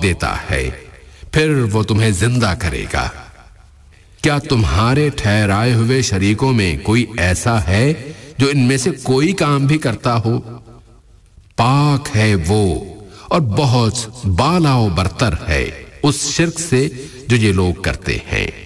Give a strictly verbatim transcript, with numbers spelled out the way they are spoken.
देता है, फिर वो तुम्हें जिंदा करेगा। क्या तुम्हारे ठहराए हुए शरीकों में कोई ऐसा है जो इनमें से कोई काम भी करता हो? पाक है वो और बहुत बाला व बरतर है उस शिर्क से जो ये लोग करते हैं।